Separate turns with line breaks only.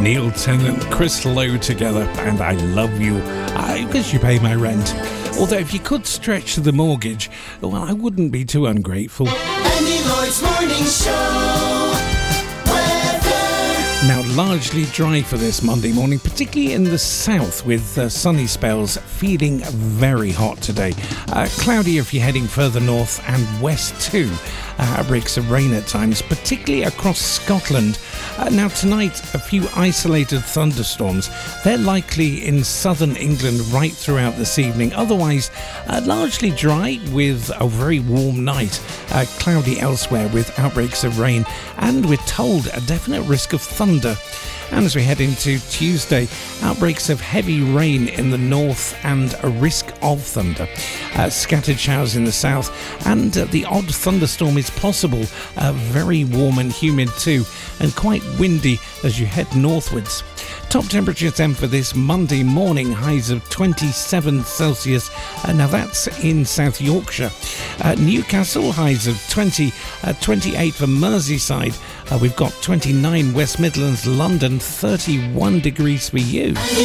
Neil Tennant, Chris Lowe together, and I Love You, because you pay my rent. Although if you could stretch the mortgage, well, I wouldn't be too ungrateful.
Andy Lloyd's Morning Show. Weather.
Now, largely dry for this Monday morning, particularly in the south, with sunny spells, feeling very hot today. Cloudy if you're heading further north and west too. Outbreaks of rain at times, particularly across Scotland. Now tonight, a few isolated thunderstorms. They're likely in southern England right throughout this evening. Otherwise, largely dry with a very warm night. Cloudy elsewhere with outbreaks of rain, and we're told a definite risk of thunder. And as we head into Tuesday, outbreaks of heavy rain in the north and a risk of thunder. Scattered showers in the south, and the odd thunderstorm is possible. Very warm and humid too, and quite windy as you head northwards. Top temperatures then for this Monday morning, highs of 27 Celsius. Now that's in South Yorkshire. Newcastle, highs of 20, 28 for Merseyside. We've got 29 West Midlands, London, 31 degrees for you.